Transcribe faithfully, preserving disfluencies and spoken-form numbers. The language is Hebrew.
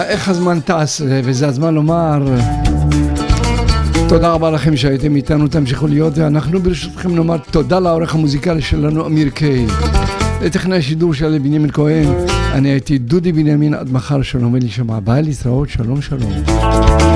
איך הזמן טס, וזה הזמן לומר תודה רבה לכם שהייתם איתנו, תמשיכו להיות, ואנחנו ברשותכם נאמר תודה לעורך המוזיקלי שלנו אמיר קיי, לטכנאי השידור של בנימין כהן. אני הייתי דודי בנימין, עד מחר, שלום ולהישמע, ביי, להתראות, שלום שלום.